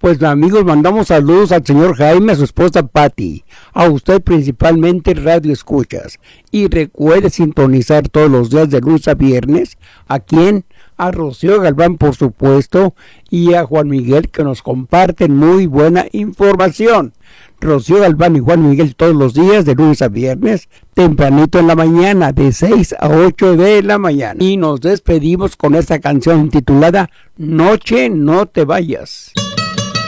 Pues amigos, mandamos saludos al señor Jaime, a su esposa Patti, a usted principalmente Radio Escuchas. Y recuerde sintonizar todos los días de lunes a viernes. ¿A quién? A Rocío Galván, por supuesto, y a Juan Miguel, que nos comparten muy buena información. Rocío Galván y Juan Miguel todos los días de lunes a viernes, tempranito en la mañana, de 6 a 8 de la mañana. Y nos despedimos con esta canción titulada Noche no te vayas.